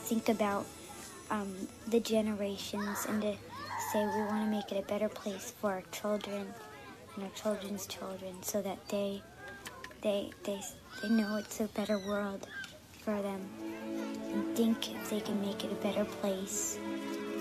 think about the generations and to say we want to make it a better place for our children and our children's children, so that they know it's a better world for them, and think if they can make it a better place.